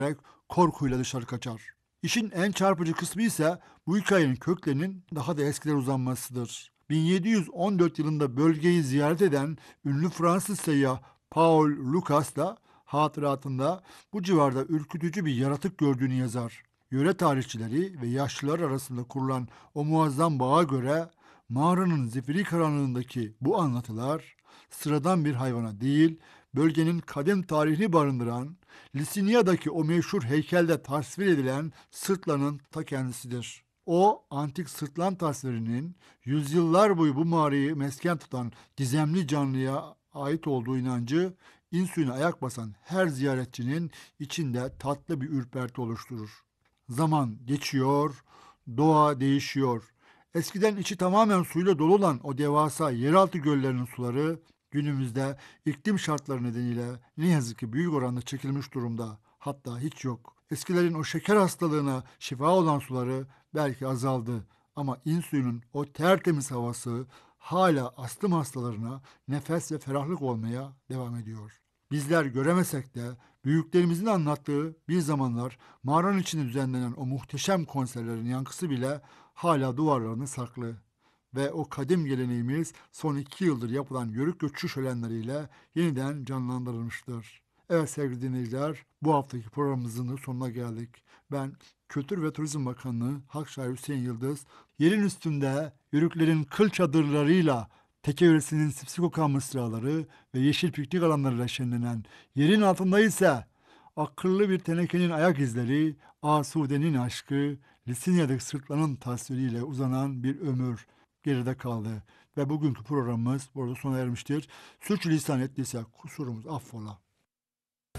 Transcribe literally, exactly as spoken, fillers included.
korkuyla dışarı kaçar. İşin en çarpıcı kısmı ise bu hikayenin köklerinin daha da eskilere uzanmasıdır. bin yedi yüz on dört yılında bölgeyi ziyaret eden ünlü Fransız seyyah Paul Lucas da hatıratında bu civarda ürkütücü bir yaratık gördüğünü yazar. Yöre tarihçileri ve yaşlılar arasında kurulan o muazzam bağa göre mağaranın zifiri karanlığındaki bu anlatılar sıradan bir hayvana değil, bölgenin kadim tarihini barındıran Lisinya'daki o meşhur heykelde tasvir edilen sırtlanın ta kendisidir. O antik sırtlan tasvirinin yüzyıllar boyu bu mağarayı mesken tutan gizemli canlıya ait olduğu inancı insüne ayak basan her ziyaretçinin içinde tatlı bir ürperti oluşturur. Zaman geçiyor, doğa değişiyor. Eskiden içi tamamen suyla dolu olan o devasa yeraltı göllerinin suları günümüzde iklim şartları nedeniyle ne yazık ki büyük oranda çekilmiş durumda. Hatta hiç yok. Eskilerin o şeker hastalığına şifa olan suları belki azaldı ama insuyunun o tertemiz havası hala astım hastalarına nefes ve ferahlık olmaya devam ediyor. Bizler göremesek de büyüklerimizin anlattığı bir zamanlar mağaranın içinde düzenlenen o muhteşem konserlerin yankısı bile hala duvarlarında saklı. Ve o kadim geleneğimiz son iki yıldır yapılan yörük göçü şölenleriyle yeniden canlandırılmıştır. Evet sevgili dinleyiciler, bu haftaki programımızın da sonuna geldik. Ben Kültür ve Turizm Bakanlığı Hakşair Hüseyin Yıldız, yerin üstünde yörüklerin kıl çadırlarıyla teke yöresinin sipsi kokan mısraları ve yeşil piknik alanlarıyla şenlenen, yerin altında ise akıllı bir tenekenin ayak izleri, Asude'nin aşkı, Lisinya'daki sırtlanın tasviriyle uzanan bir ömür geride kaldı. Ve bugünkü programımız burada sona ermiştir. Sürçülisan ettiyse kusurumuz affola.